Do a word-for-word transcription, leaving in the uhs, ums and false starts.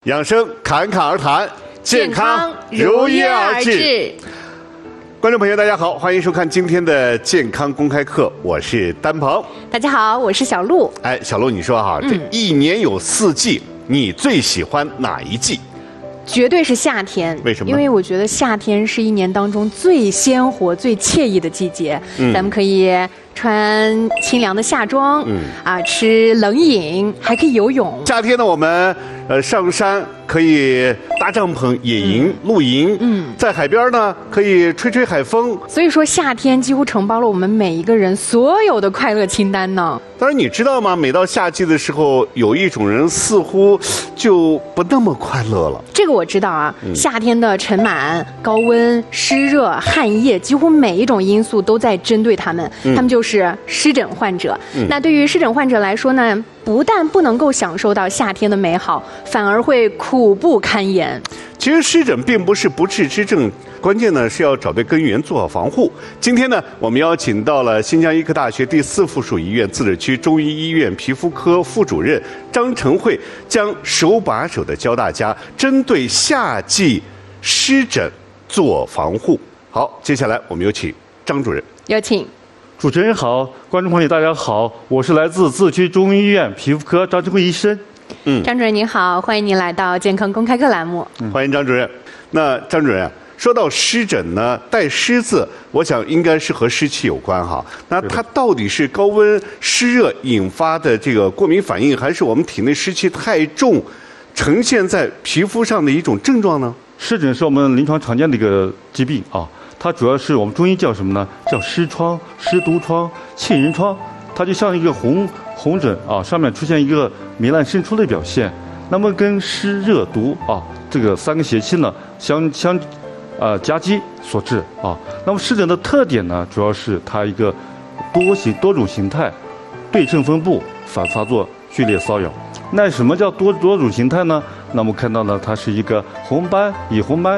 养生侃侃而谈， 健康如约而至。 观众朋友，大家好，欢迎收看今天的健康公开课，我是丹鹏。 大家好，我是小鹿。 哎，小鹿，你说哈， 嗯、 这一年有四季，你最喜欢哪一季？ 绝对是夏天。 为什么？ 因为我觉得夏天是一年当中最鲜活、最惬意的季节。嗯、咱们可以穿清凉的夏装，嗯啊，吃冷饮，还可以游泳。 夏天呢，我们呃上山可以搭帐篷、野营、嗯、露营，嗯，在海边呢可以吹吹海风。 所以说，夏天几乎承包了我们每一个人所有的快乐清单呢。 当然，你知道吗？每到夏季的时候，有一种人似乎就不那么快乐了。 这个我知道啊，嗯、夏天的尘螨、高温、湿热、汗液，几乎每一种因素都在针对他们，嗯、他们就是湿疹患者。嗯、那对于湿疹患者来说呢，不但不能够享受到夏天的美好，反而会苦不堪言。 其实湿疹并不是不治之症，关键呢是要找对根源，做好防护。今天呢，我们邀请到了新疆医科大学第四附属医院自治区中医医院皮肤科副主任张晨慧，将手把手的教大家针对夏季湿疹做防护。好，接下来我们有请张主任。 有请。 主持人好，观众朋友大家好，我是来自自治区中医医院皮肤科张晨慧医生。 嗯，张主任您好，欢迎您来到健康公开课栏目。 嗯、欢迎张主任。那张主任，说到湿疹呢，带湿字，我想应该是和湿气有关哈。那它到底是高温湿热引发的这个过敏反应，还是我们体内湿气太重，呈现在皮肤上的一种症状呢？ 湿疹是我们临床常见的一个疾病啊，它主要是我们中医叫什么呢？叫湿疮、湿毒疮、沁人疮。它就像一个红红疹啊，上面出现一个糜烂渗出的表现。那么跟湿热毒啊这个三个邪气呢相相呃夹击所致啊。那么湿疹的特点呢，主要是它一个多形多种形态，对称分布，反发作，剧烈瘙痒。那什么叫多多种形态呢？那么看到呢，它是一个红斑以红斑